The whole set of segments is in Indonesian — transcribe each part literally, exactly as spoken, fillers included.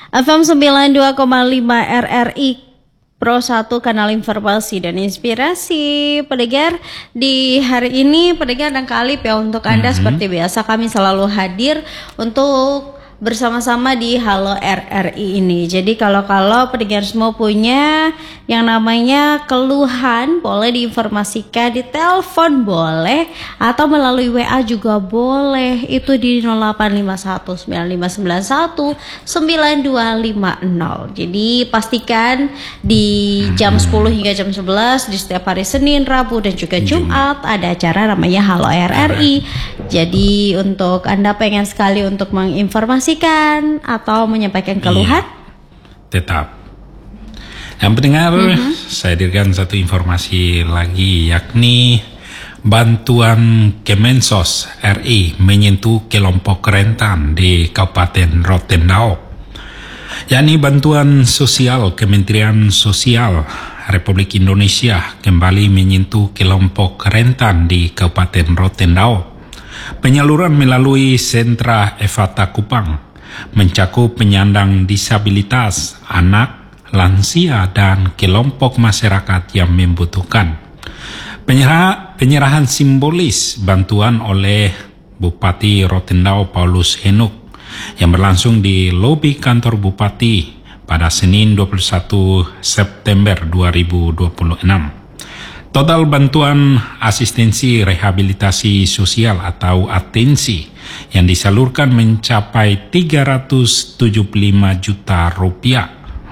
F M sembilan puluh dua koma lima R R I Pro satu, kanal informasi dan inspirasi. Pendengar, di hari ini pendengar dan Kalip ya, untuk Anda mm-hmm. seperti biasa kami selalu hadir untuk bersama-sama di Halo R R I ini. Jadi kalau-kalau pendengar semua punya yang namanya keluhan, boleh diinformasikan di telepon boleh, atau melalui W A juga boleh. Itu di nol delapan lima satu sembilan lima sembilan satu sembilan dua lima nol. Jadi pastikan di jam sepuluh hingga jam sebelas di setiap hari Senin, Rabu dan juga Jumat ada acara namanya Halo R R I. Jadi untuk Anda pengen sekali untuk menginformasikan atau menyampaikan keluhan, iya, tetap. Yang pendengar, mm-hmm. saya hadirkan satu informasi lagi, yakni bantuan Kemensos R I menyentuh kelompok rentan di Kabupaten Rotendao. Yakni bantuan sosial Kementerian Sosial Republik Indonesia kembali menyentuh kelompok rentan di Kabupaten Rotendao. Penyaluran melalui sentra Evata Kupang mencakup penyandang disabilitas, anak, lansia, dan kelompok masyarakat yang membutuhkan. Penyerah, penyerahan simbolis bantuan oleh Bupati Rotendao Paulus Henuk yang berlangsung di lobi kantor Bupati pada Senin dua puluh satu September dua ribu dua puluh enam. Total bantuan asistensi rehabilitasi sosial atau atensi yang disalurkan mencapai tiga ratus tujuh puluh lima juta rupiah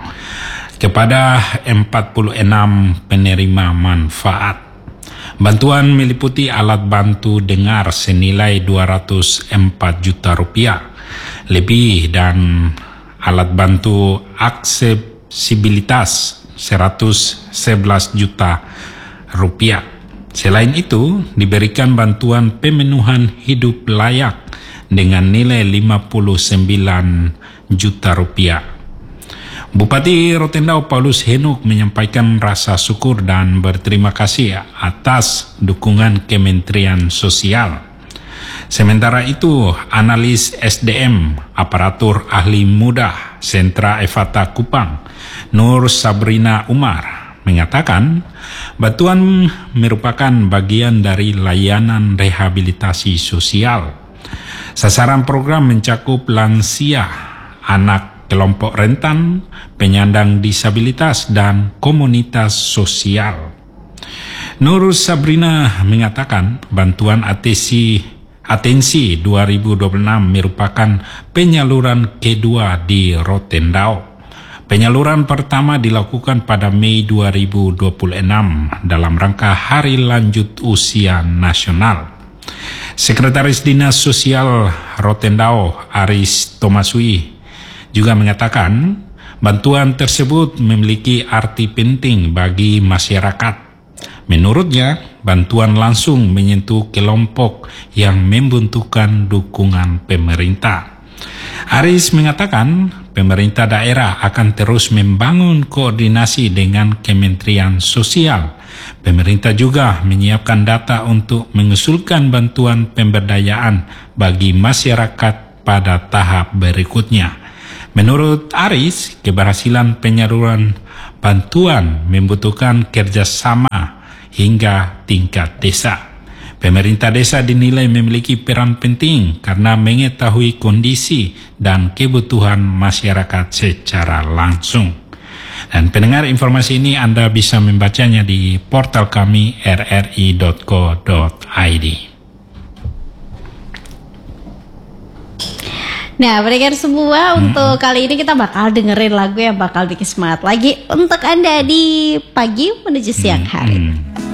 kepada empat puluh enam penerima manfaat. Bantuan meliputi alat bantu dengar senilai dua ratus empat juta rupiah lebih dan alat bantu aksesibilitas seratus sebelas juta rupiah. Selain itu, diberikan bantuan pemenuhan hidup layak dengan nilai lima puluh sembilan juta rupiah. Bupati Rotendao Paulus Henuk menyampaikan rasa syukur dan berterima kasih atas dukungan Kementerian Sosial. Sementara itu, analis S D M aparatur ahli muda Sentra Evata Kupang, Nur Sabrina Umar, mengatakan bantuan merupakan bagian dari layanan rehabilitasi sosial. Sasaran program mencakup lansia, anak kelompok rentan, penyandang disabilitas, dan komunitas sosial. Nur Sabrina mengatakan bantuan atensi, atensi dua ribu dua puluh enam merupakan penyaluran kedua di Rotendao. Penyaluran pertama dilakukan pada Mei dua ribu dua puluh enam dalam rangka Hari Lanjut Usia Nasional. Sekretaris Dinas Sosial Rotendao Aris Tomasui juga mengatakan bantuan tersebut memiliki arti penting bagi masyarakat. Menurutnya, bantuan langsung menyentuh kelompok yang membutuhkan dukungan pemerintah. Aris mengatakan pemerintah daerah akan terus membangun koordinasi dengan Kementerian Sosial. Pemerintah juga menyiapkan data untuk mengusulkan bantuan pemberdayaan bagi masyarakat pada tahap berikutnya. Menurut Aris, keberhasilan penyaluran bantuan membutuhkan kerjasama hingga tingkat desa. Pemerintah desa dinilai memiliki peran penting karena mengetahui kondisi dan kebutuhan masyarakat secara langsung. Dan pendengar, informasi ini Anda bisa membacanya di portal kami r r i dot co dot i d. Nah, pendengar semua, hmm. untuk kali ini kita bakal dengerin lagu yang bakal bikin semangat lagi untuk Anda di pagi menuju siang hari. Hmm.